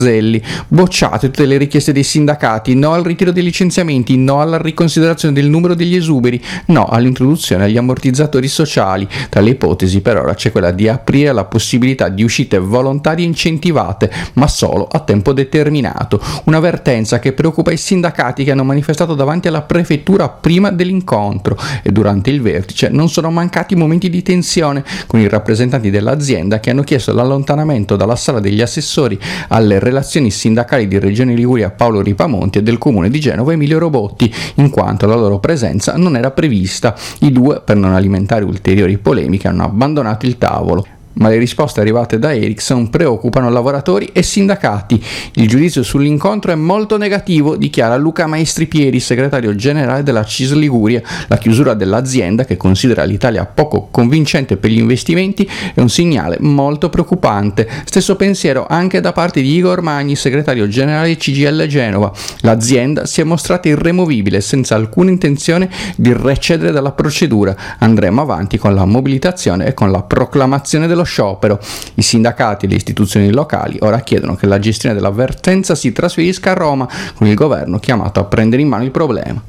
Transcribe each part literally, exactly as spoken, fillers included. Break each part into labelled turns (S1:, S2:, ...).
S1: Bocciate tutte le richieste dei sindacati, no al ritiro dei licenziamenti, no alla riconsiderazione del numero degli esuberi, no all'introduzione agli ammortizzatori sociali. Tra le ipotesi per ora c'è quella di aprire la possibilità di uscite volontarie incentivate, ma solo a tempo determinato. Un'avvertenza che preoccupa i sindacati che hanno manifestato davanti alla prefettura prima dell'incontro, e durante il vertice non sono mancati momenti di tensione con i rappresentanti dell'azienda che hanno chiesto l'allontanamento dalla sala degli assessori alle relazioni sindacali di Regione Liguria Paolo Ripamonti e del Comune di Genova Emilio Robotti, in quanto la loro presenza non era prevista. I due, per non alimentare ulteriori polemiche, hanno abbandonato il tavolo. Ma le risposte arrivate da Ericsson preoccupano lavoratori e sindacati. Il giudizio sull'incontro è molto negativo, dichiara Luca Maestri Pieri, segretario generale della C I S Liguria. La chiusura dell'azienda, che considera l'Italia poco convincente per gli investimenti, è un segnale molto preoccupante. Stesso pensiero anche da parte di Igor Magni, segretario generale C G I L Genova. L'azienda si è mostrata irremovibile, senza alcuna intenzione di recedere dalla procedura. Andremo avanti con la mobilitazione e con la proclamazione dello sciopero. I sindacati e le istituzioni locali ora chiedono che la gestione dell'avvertenza si trasferisca a Roma, con il governo chiamato a prendere in mano il problema.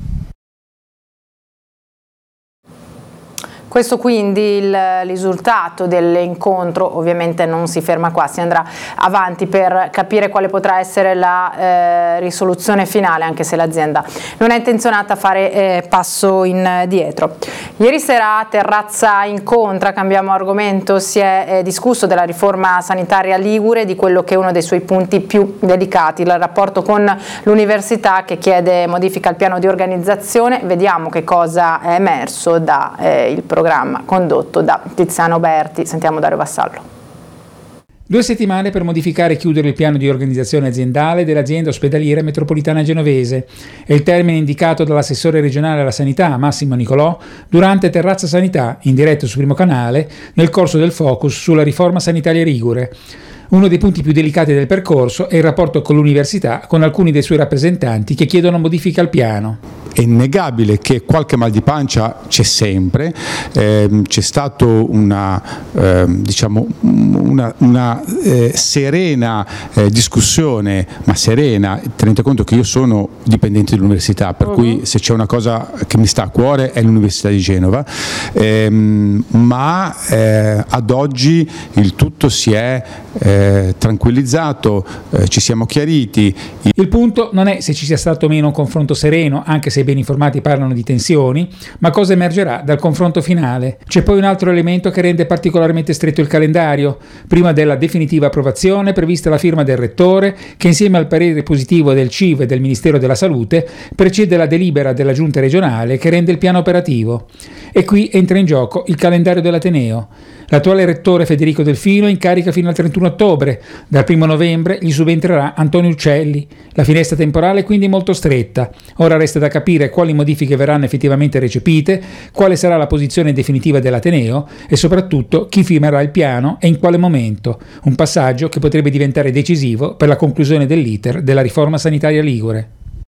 S2: Questo quindi il risultato dell'incontro. Ovviamente non si ferma qua, si andrà avanti per capire quale potrà essere la eh, risoluzione finale, anche se l'azienda non è intenzionata a fare eh, passo indietro. Ieri sera a Terrazza Incontra, cambiamo argomento, si è eh, discusso della riforma sanitaria ligure, di quello che è uno dei suoi punti più delicati, il rapporto con l'università che chiede modifica al piano di organizzazione. Vediamo che cosa è emerso da eh, il programma programma condotto da Tiziano Berti. Sentiamo Dario Vassallo.
S3: Due settimane per modificare e chiudere il piano di organizzazione aziendale dell'azienda ospedaliera metropolitana genovese. È il termine indicato dall'assessore regionale alla sanità Massimo Nicolò durante Terrazza Sanità, in diretta su Primo Canale, nel corso del focus sulla riforma sanitaria ligure. Uno dei punti più delicati del percorso è il rapporto con l'università, con alcuni dei suoi rappresentanti che chiedono modifiche al piano.
S4: È innegabile che qualche mal di pancia c'è sempre, eh, c'è stato una, eh, diciamo, una, una eh, serena eh, discussione, ma serena, tenete conto che io sono dipendente dell'università, per uh-huh. cui se c'è una cosa che mi sta a cuore è l'Università di Genova, ehm, ma eh, ad oggi il tutto si è eh, tranquillizzato, eh, ci siamo chiariti.
S3: Il punto non è se ci sia stato o meno un confronto sereno, anche se i ben informati parlano di tensioni, ma cosa emergerà dal confronto finale. C'è poi un altro elemento che rende particolarmente stretto il calendario. Prima della definitiva approvazione, prevista la firma del Rettore, che insieme al parere positivo del C I V e del Ministero della Salute precede la delibera della Giunta regionale che rende il piano operativo. E qui entra in gioco il calendario dell'Ateneo. L'attuale rettore Federico Delfino è in carica fino al trentuno ottobre. Dal primo novembre gli subentrerà Antonio Uccelli. La finestra temporale è quindi molto stretta. Ora resta da capire quali modifiche verranno effettivamente recepite, quale sarà la posizione definitiva dell'Ateneo e soprattutto chi firmerà il piano e in quale momento. Un passaggio che potrebbe diventare decisivo per la conclusione dell'iter della riforma sanitaria ligure.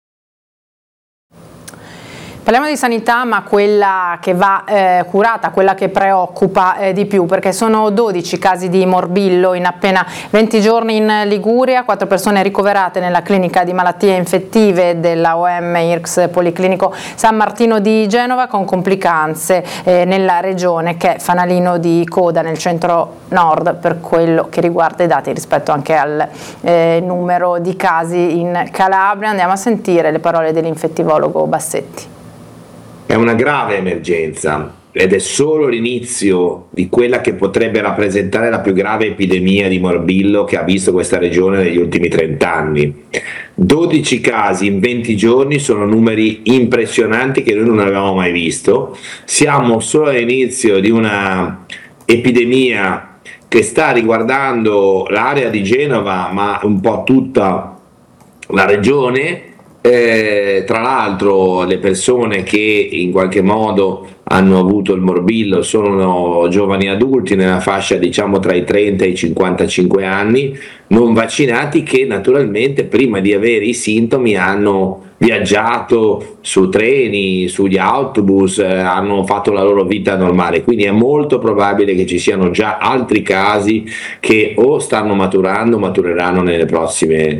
S2: Parliamo di sanità, ma quella che va eh, curata, quella che preoccupa eh, di più, perché sono dodici casi di morbillo in appena venti giorni in Liguria, quattro persone ricoverate nella clinica di malattie infettive della O M I R C S Policlinico San Martino di Genova, con complicanze eh, nella regione che è fanalino di coda nel centro nord per quello che riguarda i dati rispetto anche al eh, numero di casi in Calabria. Andiamo a sentire le parole dell'infettivologo Bassetti.
S5: È una grave emergenza ed è solo l'inizio di quella che potrebbe rappresentare la più grave epidemia di morbillo che ha visto questa regione negli ultimi trent'anni. dodici casi in venti giorni sono numeri impressionanti che noi non avevamo mai visto. Siamo solo all'inizio di una epidemia che sta riguardando l'area di Genova, ma un po' tutta la regione. Eh, tra l'altro le persone che in qualche modo hanno avuto il morbillo sono giovani adulti nella fascia diciamo tra i trenta e i cinquantacinque anni, non vaccinati, che naturalmente prima di avere i sintomi hanno viaggiato su treni, sugli autobus, eh, hanno fatto la loro vita normale, quindi è molto probabile che ci siano già altri casi che o stanno maturando o matureranno nelle prossime